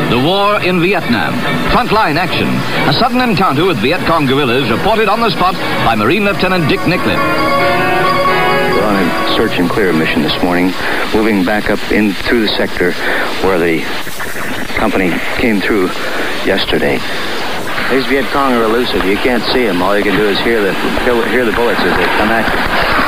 The war in Vietnam. Frontline action. A sudden encounter with Viet Cong guerrillas reported on the spot by Marine Lieutenant Dick Nicklin. We're on a search and clear mission this morning, moving back up in through the sector where the company came through yesterday. These Viet Cong are elusive. You can't see them. All you can do is hear the bullets as they come at you.